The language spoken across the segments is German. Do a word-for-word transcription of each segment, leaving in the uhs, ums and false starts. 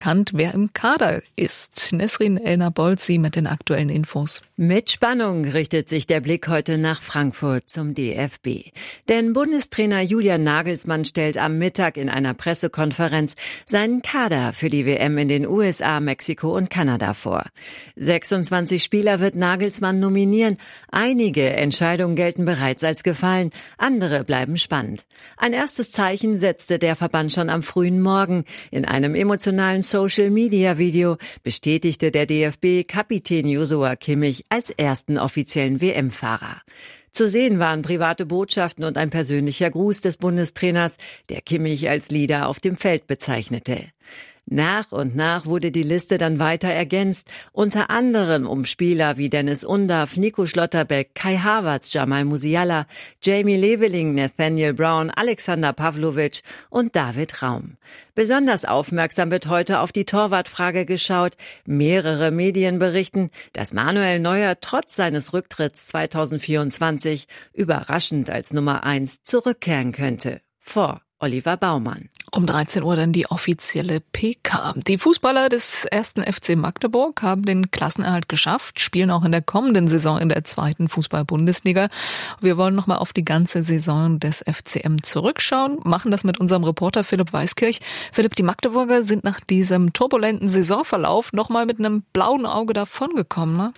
bekannt, wer im Kader ist. Nesrin Elner-Bolzi mit den aktuellen Infos. Mit Spannung richtet sich der Blick heute nach Frankfurt zum D F B. Denn Bundestrainer Julian Nagelsmann stellt am Mittag in einer Pressekonferenz seinen Kader für die W M in den U S A, Mexiko und Kanada vor. sechsundzwanzig Spieler wird Nagelsmann nominieren. Einige Entscheidungen gelten bereits als gefallen, andere bleiben spannend. Ein erstes Zeichen setzte der Verband schon am frühen Morgen. In einem emotionalen Social-Media-Video bestätigte der D F B-Kapitän Joshua Kimmich als ersten offiziellen W M-Fahrer. Zu sehen waren private Botschaften und ein persönlicher Gruß des Bundestrainers, der Kimmich als Leader auf dem Feld bezeichnete. Nach und nach wurde die Liste dann weiter ergänzt, unter anderem um Spieler wie Dennis Undaff, Nico Schlotterbeck, Kai Havertz, Jamal Musiala, Jamie Leveling, Nathaniel Brown, Alexander Pavlovic und David Raum. Besonders aufmerksam wird heute auf die Torwartfrage geschaut. Mehrere Medien berichten, dass Manuel Neuer trotz seines Rücktritts zweitausendvierundzwanzig überraschend als Nummer eins zurückkehren könnte. Vor Oliver Baumann. Um dreizehn Uhr dann die offizielle P K. Die Fußballer des ersten F C Magdeburg haben den Klassenerhalt geschafft, spielen auch in der kommenden Saison in der zweiten Fußball-Bundesliga. Wir wollen nochmal auf die ganze Saison des F C M zurückschauen, machen das mit unserem Reporter Philipp Weiskirch. Philipp, die Magdeburger sind nach diesem turbulenten Saisonverlauf nochmal mit einem blauen Auge davongekommen, ne?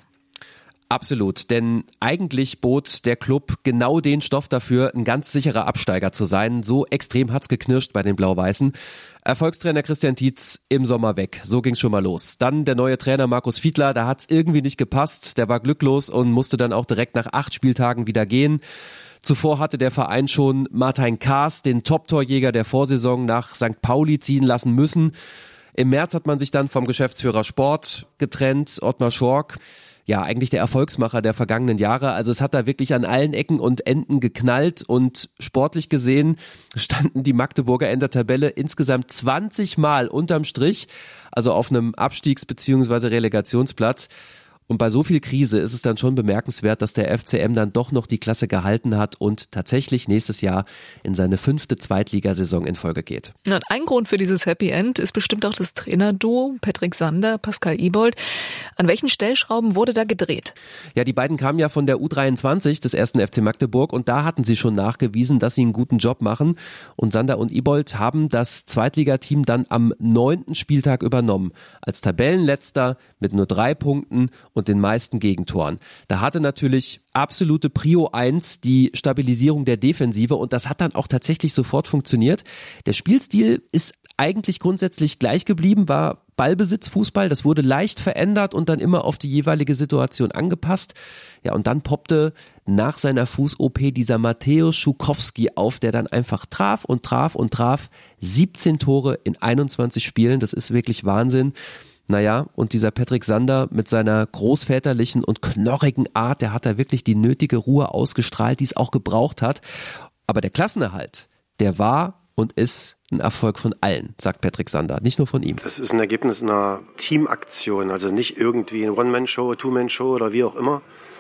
Absolut, denn eigentlich bot der Club genau den Stoff dafür, ein ganz sicherer Absteiger zu sein. So extrem hat's geknirscht bei den Blau-Weißen. Erfolgstrainer Christian Tietz im Sommer weg, so ging's schon mal los. Dann der neue Trainer Markus Fiedler, da hat's irgendwie nicht gepasst, der war glücklos und musste dann auch direkt nach acht Spieltagen wieder gehen. Zuvor hatte der Verein schon Martin Kaas, den Top-Torjäger der Vorsaison, nach Sankt Pauli ziehen lassen müssen. Im März hat man sich dann vom Geschäftsführer Sport getrennt, Ottmar Schork. Ja, eigentlich der Erfolgsmacher der vergangenen Jahre. Also es hat da wirklich an allen Ecken und Enden geknallt und sportlich gesehen standen die Magdeburger in der Tabelle insgesamt zwanzig Mal unterm Strich, also auf einem Abstiegs- bzw. Relegationsplatz. Und bei so viel Krise ist es dann schon bemerkenswert, dass der F C M dann doch noch die Klasse gehalten hat und tatsächlich nächstes Jahr in seine fünfte Zweitligasaison in Folge geht. Und ein Grund für dieses Happy End ist bestimmt auch das Trainerduo Patrick Sander, Pascal Ibold. An welchen Stellschrauben wurde da gedreht? Ja, die beiden kamen ja von der U dreiundzwanzig des ersten F C Magdeburg und da hatten sie schon nachgewiesen, dass sie einen guten Job machen. Und Sander und Ibold haben das Zweitligateam dann am neunten Spieltag übernommen. Als Tabellenletzter mit nur drei Punkten und den meisten Gegentoren. Da hatte natürlich absolute Prio eins die Stabilisierung der Defensive und das hat dann auch tatsächlich sofort funktioniert. Der Spielstil ist eigentlich grundsätzlich gleich geblieben, war Ballbesitzfußball, das wurde leicht verändert und dann immer auf die jeweilige Situation angepasst. Ja, und dann poppte nach seiner Fuß-O P dieser Mateusz Schukowski auf, der dann einfach traf und traf und traf. siebzehn Tore in einundzwanzig Spielen, das ist wirklich Wahnsinn. Naja, und dieser Patrick Sander mit seiner großväterlichen und knorrigen Art, der hat da wirklich die nötige Ruhe ausgestrahlt, die es auch gebraucht hat. Aber der Klassenerhalt, der war und ist ein Erfolg von allen, sagt Patrick Sander, nicht nur von ihm. Das ist ein Ergebnis einer Teamaktion, also nicht irgendwie eine One-Man-Show, Two-Man-Show oder wie auch immer.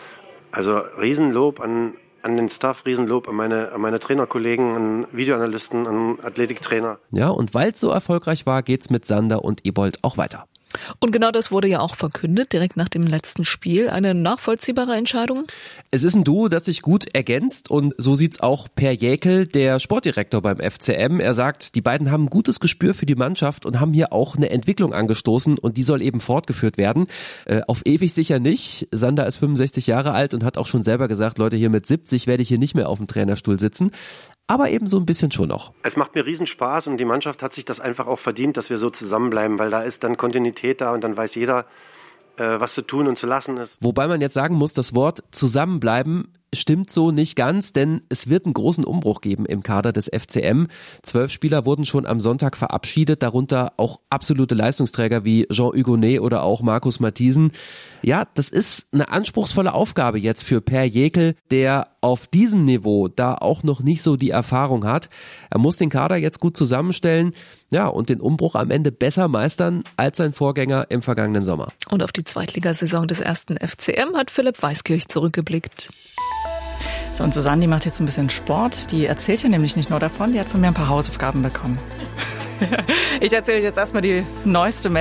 Also Riesenlob an, an den Staff, Riesenlob an meine, an meine Trainerkollegen, an Videoanalysten, an Athletiktrainer. Ja, und weil es so erfolgreich war, geht's mit Sander und Ibold auch weiter. Und genau das wurde ja auch verkündet, direkt nach dem letzten Spiel. Eine nachvollziehbare Entscheidung? Es ist ein Duo, das sich gut ergänzt und so sieht's auch Per Jäkel, der Sportdirektor beim F C M. Er sagt, die beiden haben ein gutes Gespür für die Mannschaft und haben hier auch eine Entwicklung angestoßen und die soll eben fortgeführt werden. Äh, auf ewig sicher nicht. Sander ist fünfundsechzig Jahre alt und hat auch schon selber gesagt, Leute, hier mit siebzig werde ich hier nicht mehr auf dem Trainerstuhl sitzen. Aber eben so ein bisschen schon noch. Es macht mir riesen Spaß und die Mannschaft hat sich das einfach auch verdient, dass wir so zusammenbleiben, weil da ist dann Kontinuität da und dann weiß jeder, äh, was zu tun und zu lassen ist. Wobei man jetzt sagen muss, das Wort zusammenbleiben stimmt so nicht ganz, denn es wird einen großen Umbruch geben im Kader des F C M. Zwölf Spieler wurden schon am Sonntag verabschiedet, darunter auch absolute Leistungsträger wie Jean Hugonet oder auch Markus Mathiesen. Ja, das ist eine anspruchsvolle Aufgabe jetzt für Per Jäkel, der auf diesem Niveau da auch noch nicht so die Erfahrung hat. Er muss den Kader jetzt gut zusammenstellen, ja, und den Umbruch am Ende besser meistern als sein Vorgänger im vergangenen Sommer. Und auf die Zweitligasaison des ersten F C M hat Philipp Weiskirch zurückgeblickt. So, und Susanne, die macht jetzt ein bisschen Sport. Die erzählt hier nämlich nicht nur davon, die hat von mir ein paar Hausaufgaben bekommen. Ich erzähle jetzt erstmal die neueste Meldung.